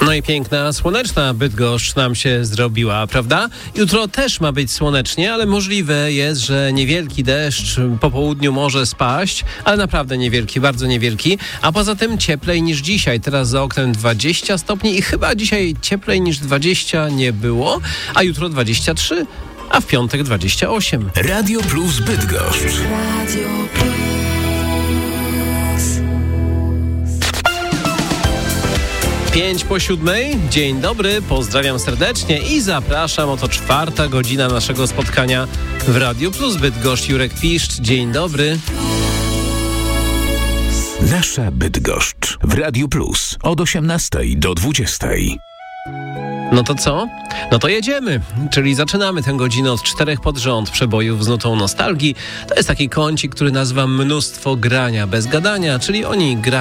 No i piękna, słoneczna Bydgoszcz nam się zrobiła, prawda? Jutro też ma być słonecznie, ale możliwe jest, że niewielki deszcz po południu może spaść, ale naprawdę niewielki, bardzo niewielki. A poza tym cieplej niż dzisiaj. Teraz za oknem 20 stopni i chyba dzisiaj cieplej niż 20 nie było, a jutro 23, a w piątek 28. Radio Plus Bydgoszcz. Radio Plus. 5:07. Dzień dobry, pozdrawiam serdecznie i zapraszam. Oto 4. godzina naszego spotkania w Radiu Plus Bydgoszcz. Jurek Piszcz, dzień dobry. Nasza Bydgoszcz w Radiu Plus od 18 do 20. No to co? No to jedziemy, czyli zaczynamy tę godzinę od 4 pod rząd przebojów z nutą nostalgii. To jest taki kącik, który nazywam mnóstwo grania bez gadania, czyli oni grają